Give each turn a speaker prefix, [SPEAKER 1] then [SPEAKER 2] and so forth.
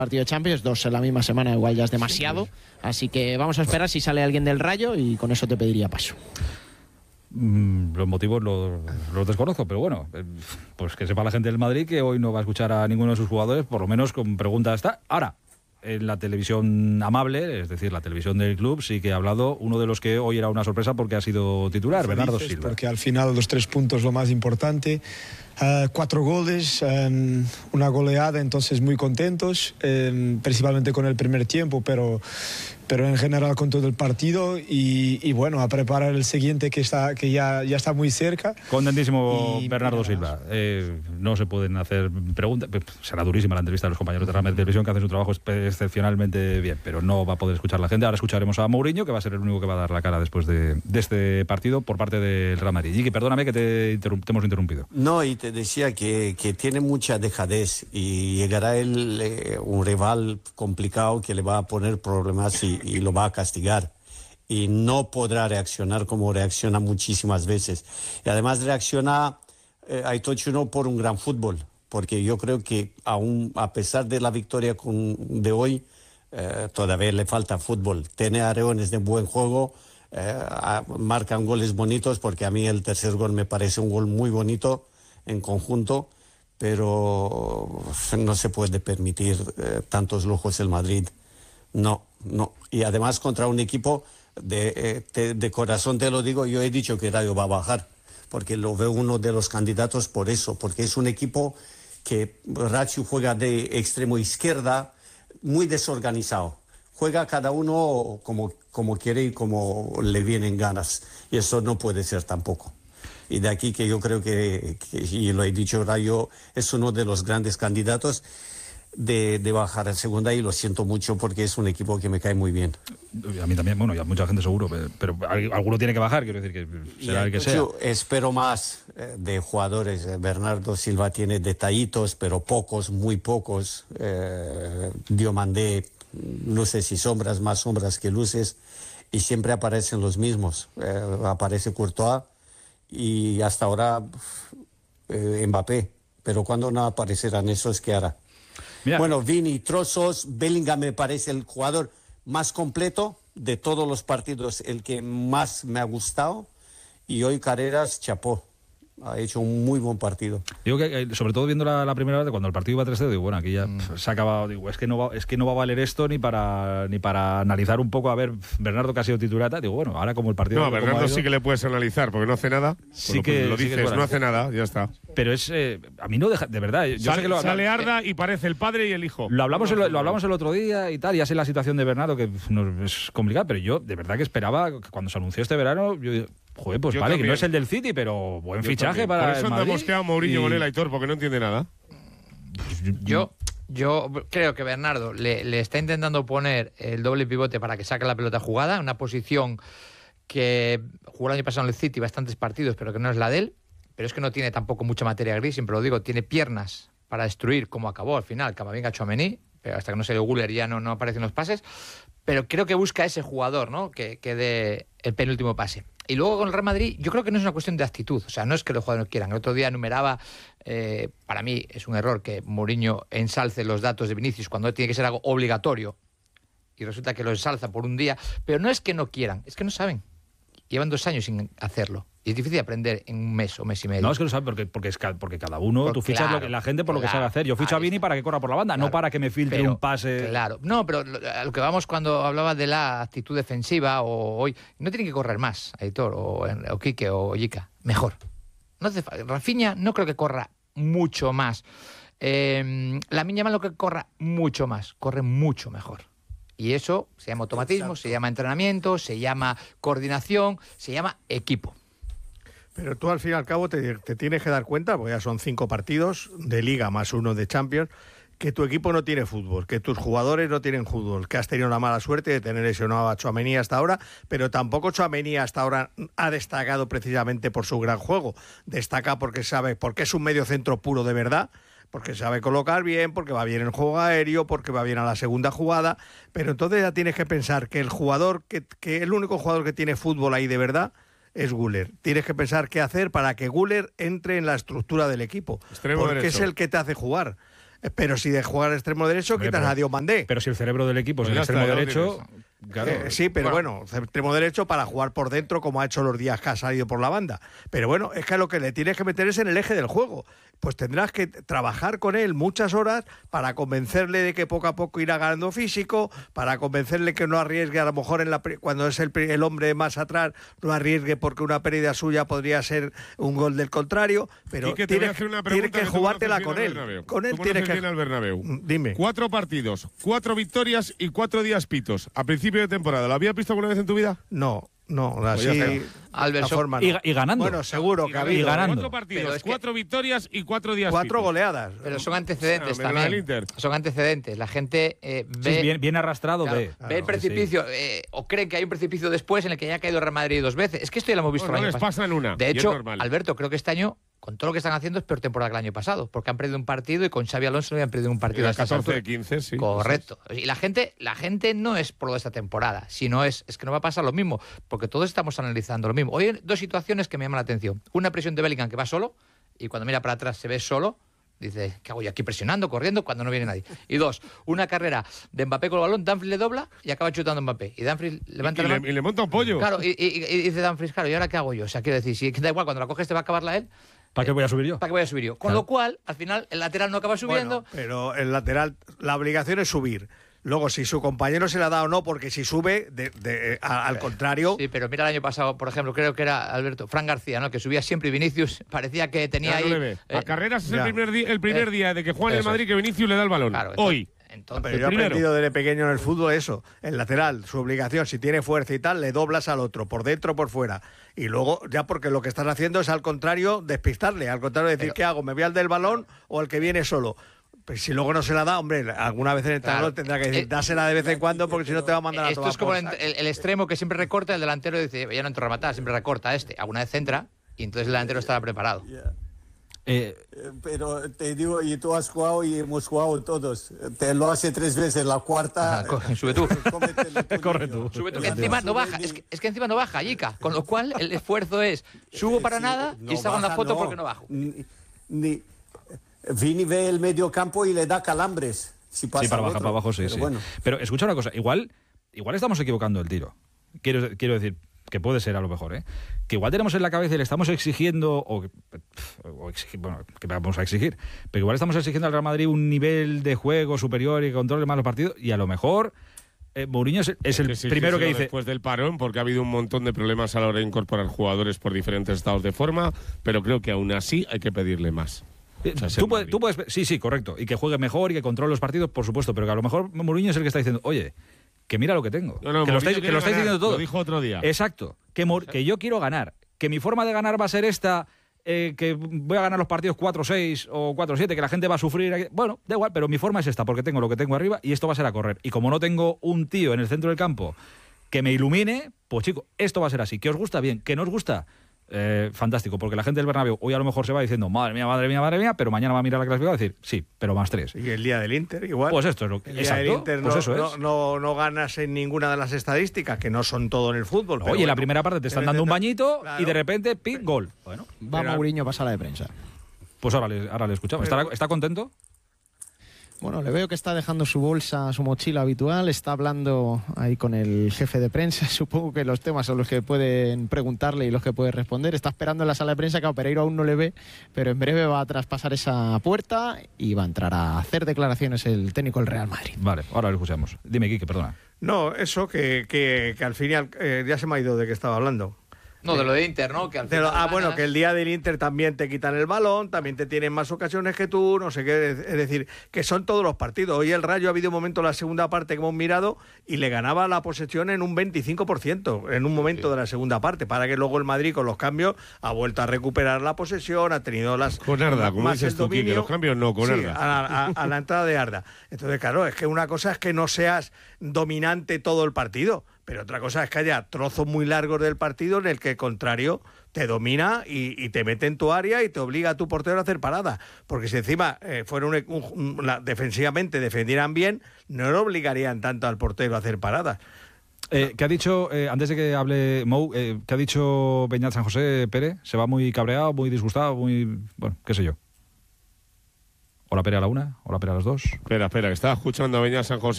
[SPEAKER 1] partido de Champions, 2 en la misma semana igual ya es demasiado, así que vamos a esperar si sale alguien del Rayo y con eso te pediría paso.
[SPEAKER 2] Los motivos los desconozco, pero bueno, pues que sepa la gente del Madrid que hoy no va a escuchar a ninguno de sus jugadores, por lo menos con preguntas. Ahora, en la televisión amable, es decir, la televisión del club, sí que ha hablado uno de los que hoy era una sorpresa porque ha sido titular, Bernardo Silva.
[SPEAKER 3] Porque al final los 3 puntos es lo más importante. 4 goles, una goleada, entonces muy contentos, principalmente con el primer tiempo, pero en general con todo el partido y bueno, a preparar el siguiente que ya está muy cerca.
[SPEAKER 2] Contentísimo Bernardo Silva. No se pueden hacer preguntas, será durísima la entrevista de los compañeros de Real Madrid Televisión, que hacen su trabajo excepcionalmente bien, pero no va a poder escuchar la gente. Ahora escucharemos a Mourinho, que va a ser el único que va a dar la cara después de este partido por parte del Real Madrid. Y que perdóname que te hemos interrumpido.
[SPEAKER 4] No, y te decía que tiene mucha dejadez y llegará un rival complicado que le va a poner problemas y lo va a castigar. Y no podrá reaccionar como reacciona muchísimas veces. Y además reacciona Aitor no por un gran fútbol, porque yo creo que aún a pesar de la victoria de hoy, todavía le falta fútbol. Tiene areones de buen juego, marcan goles bonitos, porque a mí el tercer gol me parece un gol muy bonito en conjunto, pero no se puede permitir tantos lujos el Madrid. No. Y además contra un equipo de corazón, te lo digo, yo he dicho que Rayo va a bajar, porque lo veo uno de los candidatos por eso, porque es un equipo que Rayo juega de extremo izquierda, muy desorganizado. Juega cada uno como quiere y como le vienen ganas. Y eso no puede ser tampoco. Y de aquí que yo creo que y lo he dicho, Rayo es uno de los grandes candidatos de bajar a segunda, y lo siento mucho porque es un equipo que me cae muy bien.
[SPEAKER 2] A mí también, bueno, y a mucha gente seguro, pero alguno tiene que bajar, quiero decir que será el que sea.
[SPEAKER 4] Yo espero más de jugadores. Bernardo Silva tiene detallitos, pero pocos, muy pocos. Diomandé, luces y sombras, más sombras que luces, y siempre aparecen los mismos. Aparece Courtois y hasta ahora Mbappé, pero cuando no aparecerán esos, ¿qué hará? Mira. Bueno, Vini, trozos. Bellingham me parece el jugador más completo de todos los partidos, el que más me ha gustado, y hoy Carreras, chapó. Ha hecho un muy buen partido.
[SPEAKER 2] Digo que, sobre todo viendo la primera vez, cuando el partido iba 3-0, digo, bueno, aquí ya se ha acabado. Digo, es que no va a valer esto ni para analizar un poco, a ver, Bernardo, que ha sido titular. Digo, bueno, ahora como el partido...
[SPEAKER 5] No, a Bernardo sí que le puedes analizar, porque no hace nada.
[SPEAKER 2] Sí que
[SPEAKER 5] lo dices, no hace nada, ya está.
[SPEAKER 2] Pero es... a mí no deja... De verdad, yo sé que
[SPEAKER 5] sale Arda y parece el padre y el hijo.
[SPEAKER 2] Lo hablamos el otro día y tal, ya sé la situación de Bernardo, que es complicada, pero yo de verdad que esperaba, que cuando se anunció este verano, yo... Joder, pues yo vale, también. Que no es el del City, pero buen fichaje para el Madrid.
[SPEAKER 5] Por eso hemos quedado Mourinho con él, Aitor, porque no entiende nada.
[SPEAKER 6] Yo creo que Bernardo le está intentando poner el doble pivote para que saque la pelota jugada, una posición que jugó el año pasado en el City bastantes partidos, pero que no es la de él. Pero es que no tiene tampoco mucha materia gris, siempre lo digo, tiene piernas para destruir, como acabó al final Camavinga, Tchouaméni, pero hasta que no se dio Güler ya no aparecen los pases. Pero creo que busca ese jugador, ¿no?, que dé el penúltimo pase. Y luego con el Real Madrid, yo creo que no es una cuestión de actitud. O sea, no es que los jugadores no quieran. El otro día enumeraba, para mí es un error que Mourinho ensalce los datos de Vinicius cuando tiene que ser algo obligatorio. Y resulta que lo ensalza por un día. Pero no es que no quieran, es que no saben. Llevan 2 años sin hacerlo. Y es difícil aprender en un mes o mes y medio.
[SPEAKER 2] No, es que no saben porque cada uno, tú fichas la gente por lo que sabe hacer. Yo ficho a Vini para que corra por la banda, no para que me filtre un pase.
[SPEAKER 6] Claro, no, pero a lo que vamos cuando hablaba de la actitud defensiva, o hoy, no tiene que correr más, Aitor, o Quique, o Yica, mejor. No hace falta. Rafinha no creo que corra mucho más. Lamine Yamal no creo que corra mucho más, corre mucho mejor. Y eso se llama automatismo, exacto, se llama entrenamiento, se llama coordinación, se llama equipo.
[SPEAKER 7] Pero tú al fin y al cabo te tienes que dar cuenta, porque ya son 5 partidos de Liga más 1 de Champions, que tu equipo no tiene fútbol, que tus jugadores no tienen fútbol, que has tenido la mala suerte de tener lesionado a Tchouaméni hasta ahora, pero tampoco Tchouaméni hasta ahora ha destacado precisamente por su gran juego. Destaca porque es un medio centro puro de verdad, porque sabe colocar bien, porque va bien en el juego aéreo, porque va bien a la segunda jugada, pero entonces ya tienes que pensar que el jugador, que el único jugador que tiene fútbol ahí de verdad es Güler. Tienes que pensar qué hacer para que Güler entre en la estructura del equipo, extremo porque derecho, es el que te hace jugar. Pero si de jugar al extremo derecho, quitas a Diomandé.
[SPEAKER 2] Pero si el cerebro del equipo es
[SPEAKER 5] Pues
[SPEAKER 2] el
[SPEAKER 5] ya
[SPEAKER 2] extremo
[SPEAKER 5] está, ya lo
[SPEAKER 2] derecho... Claro.
[SPEAKER 7] Sí, pero bueno, extremo derecho para jugar por dentro, como ha hecho los días que ha salido por la banda. Pero bueno, es que lo que le tienes que meter es en el eje del juego. Pues tendrás que trabajar con él muchas horas para convencerle de que poco a poco irá ganando físico, para convencerle que no arriesgue, a lo mejor cuando es el hombre más atrás, no arriesgue porque una pérdida suya podría ser un gol del contrario. Pero
[SPEAKER 5] Quique, te voy a hacer una pregunta
[SPEAKER 7] tienes que jugártela con él. Con él tienes que...
[SPEAKER 5] al Bernabéu.
[SPEAKER 7] Dime.
[SPEAKER 5] 4 partidos, 4 victorias y 4 días pitos. A principio de temporada, ¿lo habías visto alguna vez en tu vida?
[SPEAKER 7] No,
[SPEAKER 5] Pues ya
[SPEAKER 7] así...
[SPEAKER 5] está.
[SPEAKER 6] Albert,
[SPEAKER 7] la forma, no.
[SPEAKER 2] Y ganando.
[SPEAKER 7] Bueno, seguro que ha habido.
[SPEAKER 2] Y ganando.
[SPEAKER 5] 4 partidos,
[SPEAKER 6] Pero es que-
[SPEAKER 5] 4 victorias y 4 días
[SPEAKER 7] 4
[SPEAKER 5] pitos.
[SPEAKER 7] goleadas.
[SPEAKER 6] Pero son antecedentes
[SPEAKER 5] Ah, menos la del
[SPEAKER 6] también.
[SPEAKER 5] Inter.
[SPEAKER 6] Son antecedentes. La gente
[SPEAKER 2] Sí,
[SPEAKER 6] ve...
[SPEAKER 2] bien arrastrado
[SPEAKER 6] Claro,
[SPEAKER 2] ve.
[SPEAKER 6] ve el precipicio o cree que hay un precipicio después en el que ya ha caído el Real Madrid 2 veces. Es que esto ya lo hemos visto
[SPEAKER 5] No,
[SPEAKER 6] el
[SPEAKER 5] no
[SPEAKER 6] año
[SPEAKER 5] les
[SPEAKER 6] pasado.
[SPEAKER 5] pasa en una,
[SPEAKER 6] De
[SPEAKER 5] y es
[SPEAKER 6] hecho,
[SPEAKER 5] normal.
[SPEAKER 6] Alberto, creo que este año, con todo lo que están haciendo, es peor temporada que el año pasado, porque han perdido un partido y con Xavi Alonso no habían perdido un partido. a estas
[SPEAKER 5] 14 de
[SPEAKER 6] alturas.
[SPEAKER 5] 15, sí.
[SPEAKER 6] Correcto. Y la gente no es por lo de esta temporada, sino es que no va a pasar lo mismo, porque todos estamos analizando lo mismo. Hoy hay 2 situaciones que me llaman la atención. Una presión de Bellingham que va solo, y cuando mira para atrás se ve solo. Dice, ¿qué hago yo aquí presionando, corriendo, cuando no viene nadie? Y 2, una carrera de Mbappé con el balón, Dumfries le dobla y acaba chutando Mbappé. Y Dumfries levanta la mano.
[SPEAKER 5] Y le monta un pollo.
[SPEAKER 6] Claro, y dice Dumfries, claro, ¿y ahora qué hago yo? O sea, quiero decir, si da igual, cuando la coges te va a acabarla él,
[SPEAKER 2] ¿Para qué voy a subir yo?
[SPEAKER 6] ¿para qué voy a subir yo? Con lo cual, al final, el lateral no acaba subiendo.
[SPEAKER 7] Bueno, pero el lateral, la obligación es subir. Luego, si su compañero se la da o no, porque si sube, al contrario...
[SPEAKER 6] Sí, pero mira el año pasado, por ejemplo, creo que era Alberto, Fran García, ¿no? Que subía siempre y Vinicius parecía que tenía
[SPEAKER 5] Ya no
[SPEAKER 6] ahí...
[SPEAKER 5] le ve. A carreras es
[SPEAKER 7] ya.
[SPEAKER 5] el primer día de que juega en el
[SPEAKER 6] Eso
[SPEAKER 5] Madrid que Vinicius le da el balón.
[SPEAKER 6] Claro,
[SPEAKER 5] Hoy.
[SPEAKER 6] Entonces,
[SPEAKER 7] Pero yo he
[SPEAKER 5] primero.
[SPEAKER 7] aprendido desde pequeño en el fútbol eso. El lateral, su obligación, si tiene fuerza y tal, le doblas al otro, por dentro o por fuera. Y luego, ya porque lo que estás haciendo es al contrario, despistarle. Al contrario, decir, ¿qué hago? ¿Me voy al del balón o al que viene solo? Pues si luego no se la da, hombre, alguna vez el entrenador tendrá que decir, dásela de vez en cuando porque si no te va a mandar a
[SPEAKER 6] esto
[SPEAKER 7] tomar
[SPEAKER 6] es como
[SPEAKER 7] por
[SPEAKER 6] el
[SPEAKER 7] saco.
[SPEAKER 6] extremo que siempre recorta, el delantero dice, ya no entro a rematar, siempre recorta a este. Alguna vez centra y entonces el delantero estará preparado.
[SPEAKER 4] Pero te digo, y tú has jugado y hemos jugado todos. Te lo hace 3 veces, la cuarta...
[SPEAKER 6] Sube tú.
[SPEAKER 2] Corre tú.
[SPEAKER 6] Sube tú, que encima no baja, es que encima no baja, Yica. Con lo cual, el esfuerzo es, subo para nada y salgo en la foto porque no bajo.
[SPEAKER 4] Vini ve el medio campo y le da calambres. Si pasa
[SPEAKER 2] Sí, para
[SPEAKER 4] al
[SPEAKER 2] bajar
[SPEAKER 4] otro.
[SPEAKER 2] para abajo, sí,
[SPEAKER 4] Pero
[SPEAKER 2] sí.
[SPEAKER 4] bueno.
[SPEAKER 2] Pero escucha una cosa, igual estamos equivocando el tiro. Quiero decir, que puede ser a lo mejor, ¿eh? Que igual tenemos en la cabeza y le estamos exigiendo, bueno, que vamos a exigir, pero igual estamos exigiendo al Real Madrid un nivel de juego superior y que controle más los partidos, y a lo mejor Mourinho es el
[SPEAKER 5] Sí,
[SPEAKER 2] primero que
[SPEAKER 5] sí,
[SPEAKER 2] dice...
[SPEAKER 5] después del parón, porque ha habido un montón de problemas a la hora de incorporar jugadores por diferentes estados de forma, pero creo que aún así hay que pedirle más. O sea, ser Madrid.
[SPEAKER 2] Tú puedes, sí, correcto, y que juegue mejor y que controle los partidos, por supuesto, pero que a lo mejor Mourinho es el que está diciendo, oye, que mira lo que tengo.
[SPEAKER 5] No,
[SPEAKER 2] que lo estáis
[SPEAKER 5] Mourinho quiere
[SPEAKER 2] diciendo
[SPEAKER 5] ganar,
[SPEAKER 2] todo.
[SPEAKER 5] Lo dijo otro día.
[SPEAKER 2] Exacto. Que yo quiero ganar. Que mi forma de ganar va a ser esta, que voy a ganar los partidos 4-6 o 4-7, que la gente va a sufrir. Bueno, da igual, pero mi forma es esta, porque tengo lo que tengo arriba y esto va a ser a correr. Y como no tengo un tío en el centro del campo que me ilumine, pues chicos, esto va a ser así. ¿Que os gusta? Bien. ¿Que no os gusta? Fantástico, porque la gente del Bernabéu hoy a lo mejor se va diciendo madre mía, pero mañana va a mirar la clasificación y decir sí, pero más 3.
[SPEAKER 7] Y el día del Inter, igual.
[SPEAKER 2] Pues esto es lo que...
[SPEAKER 7] El día del Inter
[SPEAKER 2] pues eso es.
[SPEAKER 7] no ganas en ninguna de las estadísticas, que no son todo en el fútbol. pero
[SPEAKER 2] Oye, en la
[SPEAKER 7] bueno,
[SPEAKER 2] primera parte te están
[SPEAKER 7] en el
[SPEAKER 2] dando un
[SPEAKER 7] centro-
[SPEAKER 2] bañito
[SPEAKER 7] Claro.
[SPEAKER 2] y de repente, ¡pim!, gol. Bueno,
[SPEAKER 1] Va Mourinho para sala de prensa.
[SPEAKER 2] pues ahora le escuchamos. ¿Está contento?
[SPEAKER 1] Bueno, le veo que está dejando su bolsa, su mochila habitual, está hablando ahí con el jefe de prensa. Supongo que los temas son los que pueden preguntarle y los que puede responder. Está esperando en la sala de prensa, que Pereiro aún no le ve, pero en breve va a traspasar esa puerta y va a entrar a hacer declaraciones el técnico del Real Madrid.
[SPEAKER 2] Vale, ahora le escuchamos. Dime, Quique, perdona.
[SPEAKER 7] No, eso que al final ya se me ha ido de qué estaba hablando.
[SPEAKER 6] No, de lo de Inter, ¿no? Que al final
[SPEAKER 7] Bueno,
[SPEAKER 6] ganas.
[SPEAKER 7] que el día del Inter también te quitan el balón, también te tienen más ocasiones que tú, no sé qué. Es decir, que son todos los partidos. Hoy el Rayo ha habido un momento en la segunda parte que hemos mirado y le ganaba la posesión en un 25% en un momento de la segunda parte, para que luego el Madrid con los cambios ha vuelto a recuperar la posesión, ha tenido las...
[SPEAKER 5] Con Arda, como
[SPEAKER 7] más
[SPEAKER 5] dices
[SPEAKER 7] el
[SPEAKER 5] tú, Quique,
[SPEAKER 7] dominio.
[SPEAKER 5] los cambios no, con
[SPEAKER 7] Sí,
[SPEAKER 5] Arda.
[SPEAKER 7] a la entrada de Arda. Entonces, claro, es que una cosa es que no seas dominante todo el partido, pero otra cosa es que haya trozos muy largos del partido en el que el contrario te domina y te mete en tu área y te obliga a tu portero a hacer paradas. Porque si encima defensivamente defendieran bien, no lo obligarían tanto al portero a hacer paradas.
[SPEAKER 2] ¿Qué ha dicho, antes de que hable Mou, qué ha dicho Beñat San José Pérez? ¿Se va muy cabreado, muy disgustado, muy... bueno, qué sé yo? O la Pere a la 1, o la Pere a las 2.
[SPEAKER 5] Espera, que estaba escuchando a Beñat San José.